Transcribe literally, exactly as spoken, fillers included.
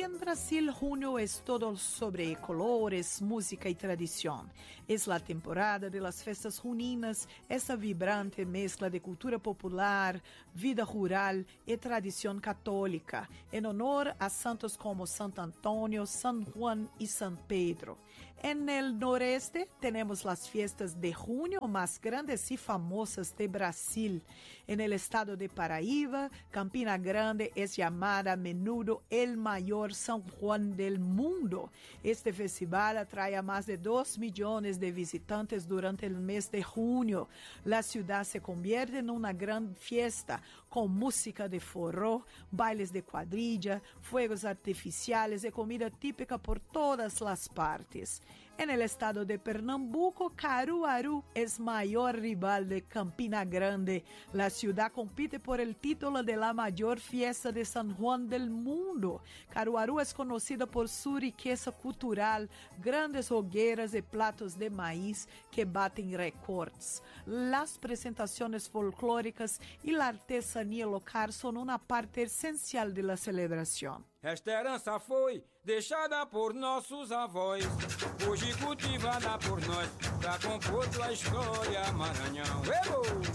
en Brasil, junio es todo sobre colores, música y tradición. Es la temporada de las fiestas juninas, esa vibrante mezcla de cultura popular, vida rural y tradición católica, en honor a santos como Santo Antonio, San Juan y San Pedro. En el noreste tenemos las fiestas de junio más grandes y famosas de Brasil. En el estado de Paraíba, Campina Grande es llamada a menudo el mayor San Juan del mundo. Este festival atrae a más de dos millones de visitantes durante el mes de junio. La ciudad se convierte en una gran fiesta con música de forró, bailes de cuadrilla, fuegos artificiales y comida típica por todas las partes. En el estado de Pernambuco, Caruaru es mayor rival de Campina Grande. La ciudad compite por el título de la mayor fiesta de San Juan del mundo. Caruaru es conocida por su riqueza cultural, grandes hogueras y platos de maíz que baten récords. Las presentaciones folclóricas y la artesanía local son una parte esencial de la celebración. Esta herança foi deixada por nossos avós, hoje cultivada por nós, pra compor tua história, Maranhão. Ebo!